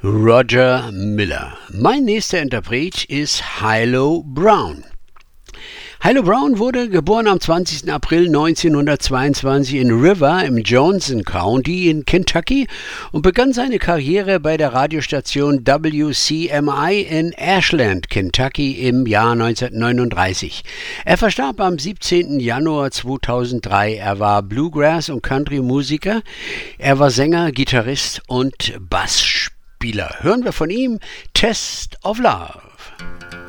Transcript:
Roger Miller. Mein nächster Interpret ist Hilo Brown. Hilo Brown wurde geboren am 20. April 1922 in River im Johnson County in Kentucky und begann seine Karriere bei der Radiostation WCMI in Ashland, Kentucky im Jahr 1939. Er verstarb am 17. Januar 2003. Er war Bluegrass- und Country-Musiker. Er war Sänger, Gitarrist und Bassspieler. Hören wir von ihm Test of Love.